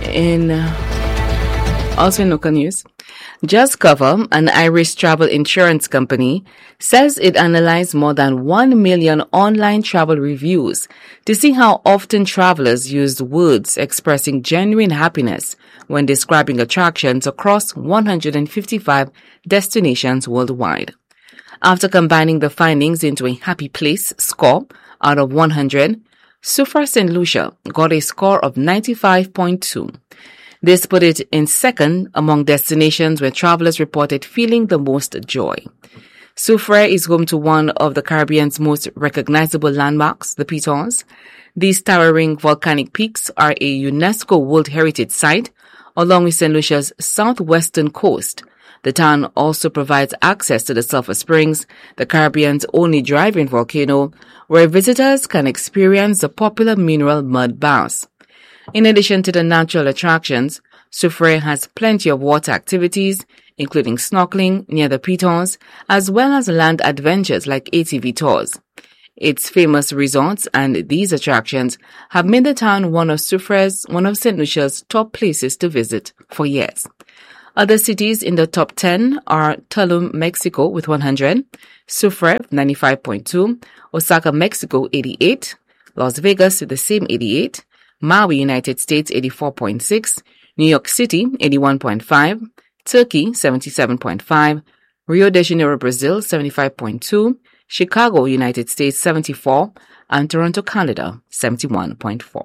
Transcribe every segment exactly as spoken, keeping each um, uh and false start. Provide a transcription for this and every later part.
In uh, also in local news, Just Cover, an Irish travel insurance company, says it analyzed more than one million online travel reviews to see how often travelers used words expressing genuine happiness when describing attractions across one hundred fifty-five destinations worldwide. After combining the findings into a happy place score out of one hundred, Soufrière Saint Lucia got a score of ninety-five point two. This put it in second among destinations where travelers reported feeling the most joy. Soufrière is home to one of the Caribbean's most recognizable landmarks, the Pitons. These towering volcanic peaks are a UNESCO World Heritage Site along with Saint Lucia's southwestern coast. The town also provides access to the Sulphur Springs, the Caribbean's only dry-in volcano, where visitors can experience the popular mineral mud baths. In addition to the natural attractions, Soufrière has plenty of water activities, including snorkeling near the Pitons, as well as land adventures like A T V tours. Its famous resorts and these attractions have made the town one of Soufrière's, one of Saint Lucia's top places to visit for years. Other cities in the top ten are Tulum, Mexico with one hundred, Soufrière ninety-five point two, Osaka, Mexico eighty-eight, Las Vegas with the same eighty-eight, Maui, United States eighty-four point six, New York City eighty-one point five, Turkey seventy-seven point five, Rio de Janeiro, Brazil seventy-five point two, Chicago, United States seventy-four, and Toronto, Canada seventy-one point four.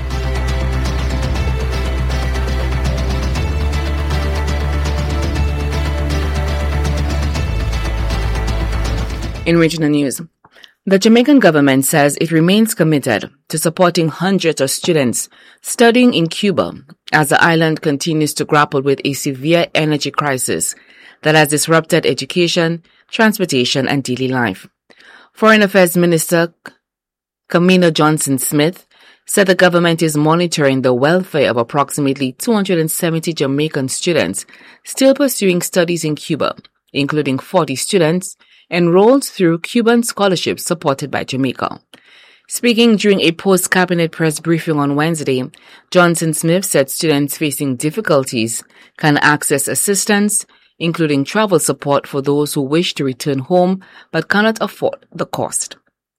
In regional news, the Jamaican government says it remains committed to supporting hundreds of students studying in Cuba as the island continues to grapple with a severe energy crisis that has disrupted education, transportation, and daily life. Foreign Affairs Minister Kamina Johnson-Smith said the government is monitoring the welfare of approximately two hundred seventy Jamaican students still pursuing studies in Cuba, including forty students enrolled through Cuban scholarships supported by Jamaica. Speaking during a post-cabinet press briefing on Wednesday, Johnson-Smith said students facing difficulties can access assistance, including travel support for those who wish to return home but cannot afford the cost.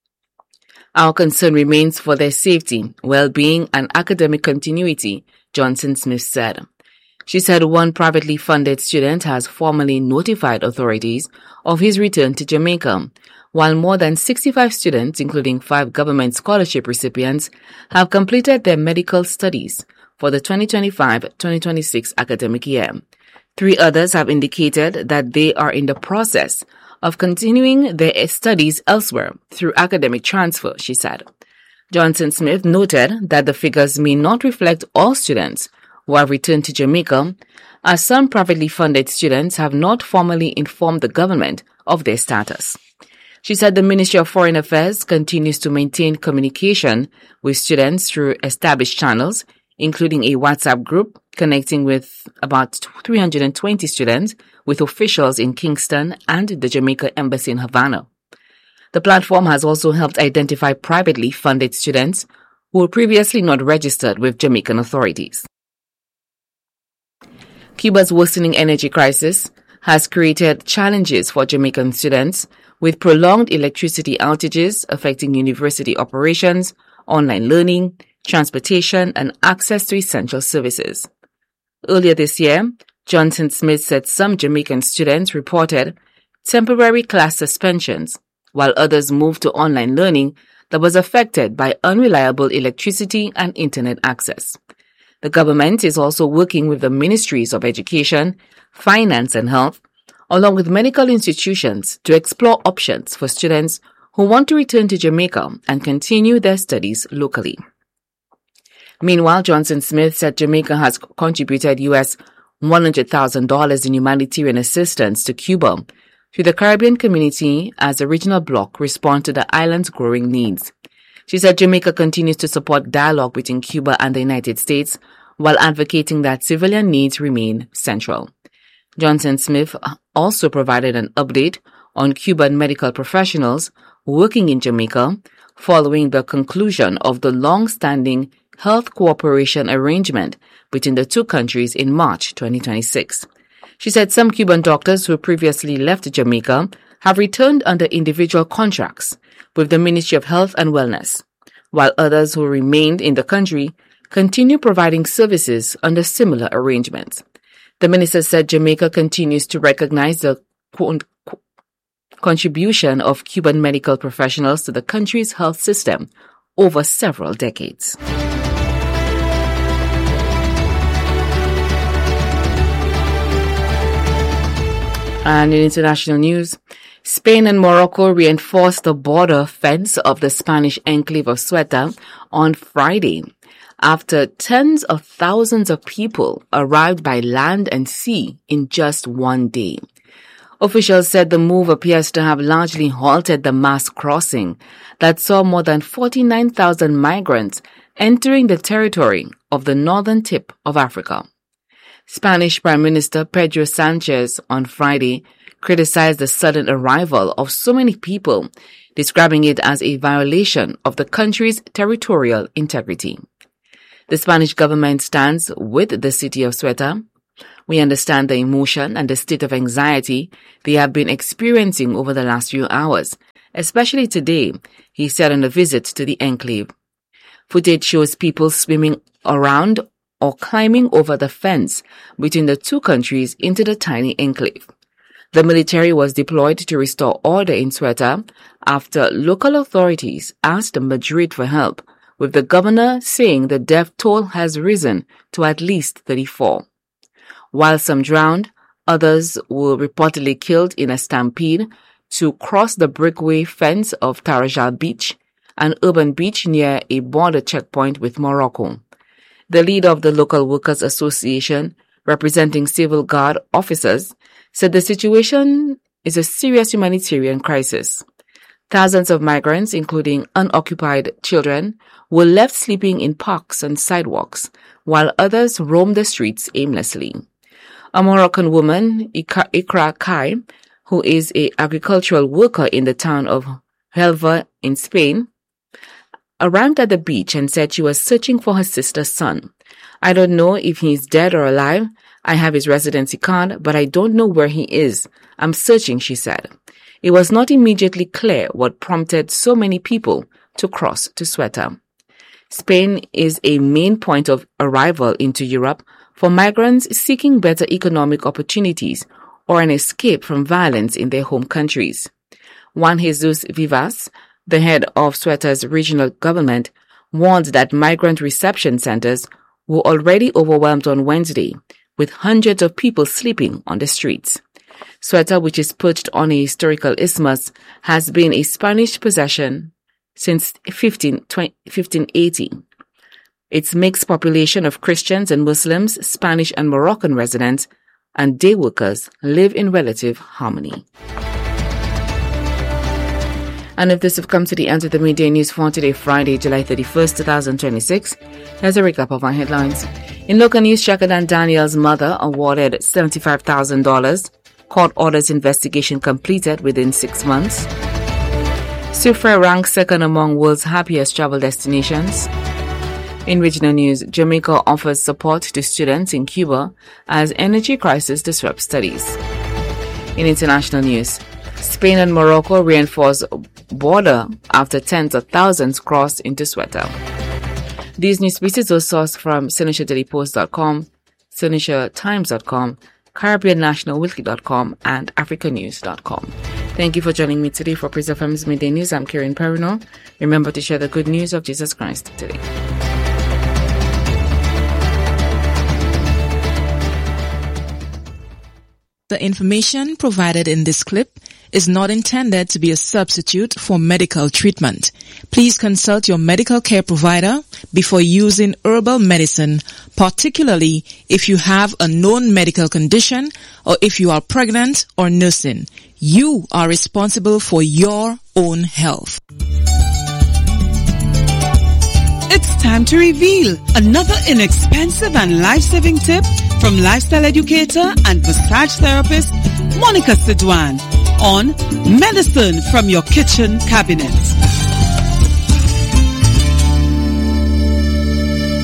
Our concern remains for their safety, well-being, and academic continuity, Johnson-Smith said. She said one privately funded student has formally notified authorities of his return to Jamaica, while more than sixty-five students, including five government scholarship recipients, have completed their medical studies for the twenty twenty-five twenty twenty-six academic year. Three others have indicated that they are in the process of continuing their studies elsewhere through academic transfer, she said. Johnson-Smith noted that the figures may not reflect all students who have returned to Jamaica, as some privately funded students have not formally informed the government of their status. She said the Ministry of Foreign Affairs continues to maintain communication with students through established channels, including a WhatsApp group connecting with about three hundred twenty students with officials in Kingston and the Jamaica Embassy in Havana. The platform has also helped identify privately funded students who were previously not registered with Jamaican authorities. Cuba's worsening energy crisis has created challenges for Jamaican students, with prolonged electricity outages affecting university operations, online learning, transportation, and access to essential services. Earlier this year, Johnson-Smith said some Jamaican students reported temporary class suspensions, while others moved to online learning that was affected by unreliable electricity and internet access. The government is also working with the Ministries of Education, Finance and Health, along with medical institutions to explore options for students who want to return to Jamaica and continue their studies locally. Meanwhile, Johnson-Smith said Jamaica has contributed U S one hundred thousand dollars in humanitarian assistance to Cuba to the Caribbean community as the regional bloc responds to the island's growing needs. She said Jamaica continues to support dialogue between Cuba and the United States while advocating that civilian needs remain central. Johnson-Smith also provided an update on Cuban medical professionals working in Jamaica following the conclusion of the long-standing health cooperation arrangement between the two countries in March twenty twenty-six. She said some Cuban doctors who previously left Jamaica have returned under individual contracts with the Ministry of Health and Wellness, while others who remained in the country continue providing services under similar arrangements. The minister said Jamaica continues to recognize the contribution of Cuban medical professionals to the country's health system over several decades. And in international news, Spain and Morocco reinforced the border fence of the Spanish enclave of Ceuta on Friday after tens of thousands of people arrived by land and sea in just one day. Officials said the move appears to have largely halted the mass crossing that saw more than forty-nine thousand migrants entering the territory of the northern tip of Africa. Spanish Prime Minister Pedro Sanchez on Friday criticized the sudden arrival of so many people, describing it as a violation of the country's territorial integrity. The Spanish government stands with the city of Ceuta. We understand the emotion and the state of anxiety they have been experiencing over the last few hours, especially today, he said on a visit to the enclave. Footage shows people swimming around or climbing over the fence between the two countries into the tiny enclave. The military was deployed to restore order in Ceuta after local authorities asked Madrid for help, with the governor saying the death toll has risen to at least thirty-four. While some drowned, others were reportedly killed in a stampede to cross the brickway fence of Tarajal Beach, an urban beach near a border checkpoint with Morocco. The leader of the Local Workers Association, representing civil guard officers, said the situation is a serious humanitarian crisis. Thousands of migrants, including unoccupied children, were left sleeping in parks and sidewalks, while others roamed the streets aimlessly. A Moroccan woman, Ikra Kai, who is an agricultural worker in the town of Huelva in Spain, arrived at the beach and said she was searching for her sister's son. I don't know if he is dead or alive. I have his residency card, but I don't know where he is. I'm searching, she said. It was not immediately clear what prompted so many people to cross to Ceuta. Spain is a main point of arrival into Europe for migrants seeking better economic opportunities or an escape from violence in their home countries. Juan Jesus Vivas, the head of Ceuta's regional government, warned that migrant reception centers were already overwhelmed on Wednesday, with hundreds of people sleeping on the streets. Ceuta, which is perched on a historical isthmus, has been a Spanish possession since fifteen eighty. Its mixed population of Christians and Muslims, Spanish and Moroccan residents, and day workers live in relative harmony. And if this have come to the end of the midday news for today, Friday, July thirty-first, twenty twenty-six, here's a recap of our headlines. In local news, Shakadan Daniel's mother awarded seventy-five thousand dollars. Court orders investigation completed within six months. Sufre ranks second among world's happiest travel destinations. In regional news, Jamaica offers support to students in Cuba as energy crisis disrupts studies. In international news, Spain and Morocco reinforce border after tens of thousands crossed into Ceuta. These news pieces are sourced from Seneca Daily Post dot com, Seneca Times dot com, Caribbean National Weekly dot com, and Africa News dot com. Thank you for joining me today for Praise F M's Midday News. I'm Karen Perino. Remember to share the good news of Jesus Christ today. The information provided in this clip is not intended to be a substitute for medical treatment. Please consult your medical care provider before using herbal medicine, particularly if you have a known medical condition or if you are pregnant or nursing. You are responsible for your own health. It's time to reveal another inexpensive and life-saving tip from lifestyle educator and massage therapist Monica Sidwan on Medicine from Your Kitchen Cabinet.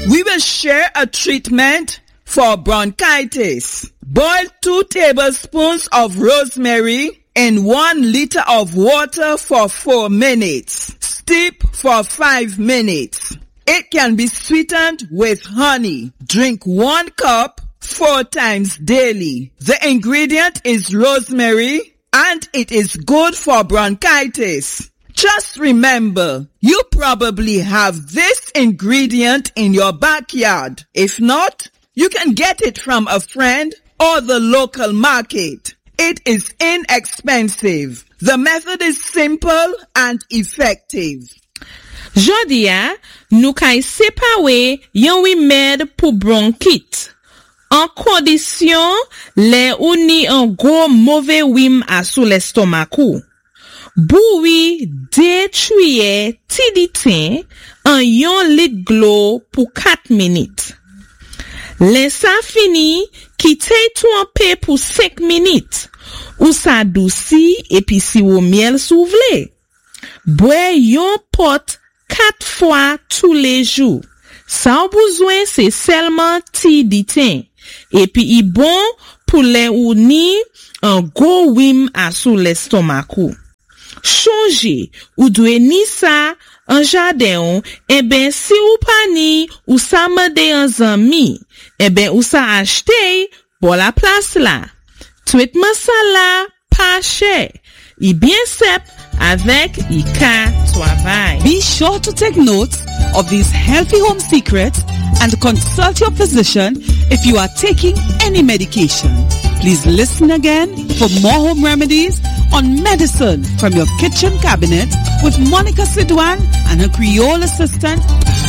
We will share a treatment for bronchitis. Boil two tablespoons of rosemary in one liter of water for four minutes. Steep for five minutes. It can be sweetened with honey. Drink one cup four times daily. The ingredient is rosemary and it is good for bronchitis. Just remember, you probably have this ingredient in your backyard. If not, you can get it from a friend or the local market. It is inexpensive. The method is simple and effective. Jodia, nou kay sepawe yon remède pou bronchite. En kondisyon, le ou ni un gros mauvais wim a sou l'estomakou. Boui detruye tiditin en yon lit glo pou quatre minutes. Le sa fini, kite trempe pou cinq minutes. Ou sa douci epi si ou miel souvle. Bwe yon pot quatre fois tous les jours. Sans besoin c'est seulement ti ditin. Et puis il bon pour les ou ni un gros wim à sous l'estomac. Changer ou dwe ni ça en jardin, et ben si ou pas ni ou sa mande en zami, et ben ou sa acheter pour la place là. Traitement ça là pas cher. I bien sep avec I ka travail. Be sure to take notes of these healthy home secrets and consult your physician if you are taking any medication. Please listen again for more home remedies on Medicine from your kitchen cabinet with Monica Sidwan and her Creole assistant